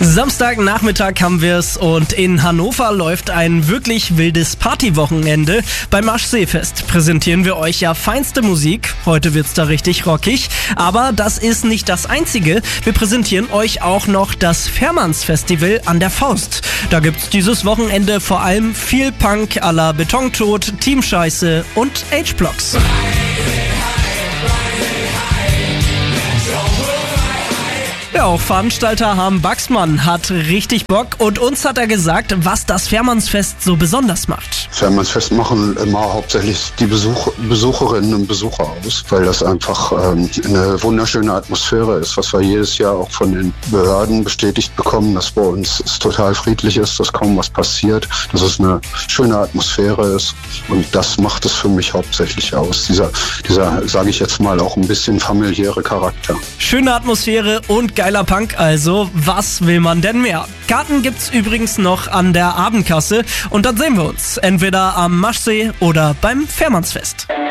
Samstagnachmittag haben wir es und in Hannover läuft ein wirklich wildes Partywochenende. Beim Maschseefest präsentieren wir euch ja feinste Musik. Heute wird's da richtig rockig. Aber das ist nicht das Einzige. Wir präsentieren euch auch noch das Fährmannsfestival an der Faust. Da gibt's dieses Wochenende vor allem viel Punk à la Betontod, Team Scheiße und H-Blocks. Ja, auch Veranstalter Harm Baxmann hat richtig Bock und uns hat er gesagt, was das Fährmannsfest so besonders macht. Fährmannsfest machen immer hauptsächlich die Besucherinnen und Besucher aus, weil das einfach eine wunderschöne Atmosphäre ist, was wir jedes Jahr auch von den Behörden bestätigt bekommen, dass bei uns es total friedlich ist, dass kaum was passiert, dass es eine schöne Atmosphäre ist und das macht es für mich hauptsächlich aus, dieser sage ich jetzt mal, auch ein bisschen familiäre Charakter. Schöne Atmosphäre und geiler Punk, also was will man denn mehr? Karten gibt's übrigens noch an der Abendkasse und dann sehen wir uns entweder am Maschsee oder beim Fährmannsfest.